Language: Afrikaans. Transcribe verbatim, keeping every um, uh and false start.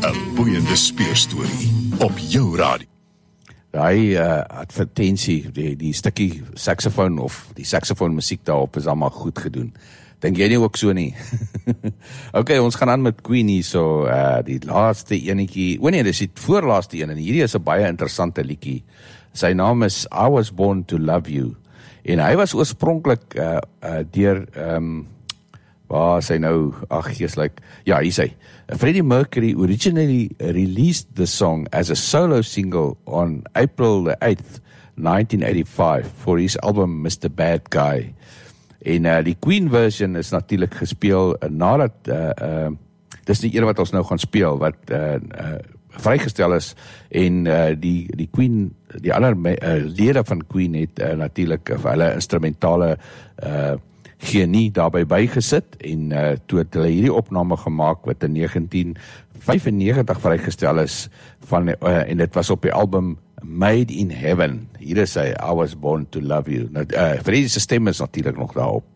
'n boeiende speurstorie op jou radio. Daai uh, advertensie, die, die stukkie saxofoon of die saxofoon musiek daarop is allemaal goed gedoen. Dink jy nie ook so nie? Ok, ons gaan aan met Queen hier, so uh, die laaste enetjie, o nee, dis die voorlaaste een, en hierdie is 'n baie interessante liedjie. Sy naam is I Was Born to Love You, en hy was oorspronklik uh, uh, deur, um, waar is hy nou, ag gees, like, ja, hier is hy. Freddie Mercury originally released the song as a solo single on April the eighth, nineteen eighty-five, for his album Mister Bad Guy. En uh, die Queen version is natuurlijk gespeel uh, nadat, uh, uh, dis die ene wat ons nou gaan speel, wat uh, uh, vrygestel is, en uh, die, die Queen, die ander uh, lede van Queen het uh, natuurlijk uh, hulle instrumentale uh, genie daarby bygesit, en uh, toe het hulle hierdie opname gemaakt, wat in negentien vyfennegentig vrygestel is, van, uh, en dit was op die album Made in Heaven. Hier is hy, I Was Born to Love You. Nou, uh, Freddie se stem is natuurlijk nog daarop.